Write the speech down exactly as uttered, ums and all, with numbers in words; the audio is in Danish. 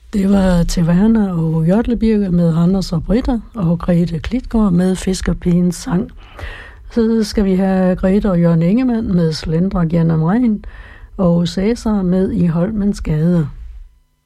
Det var til Werner og Jørtlebirke med Anders og Britta, og Grete Klitgaard med Fiskerpigens sang. Så skal vi have Grete og Jørgen Ingemann med Slendra gennem regn, og Cæsar med I Holmens Gade.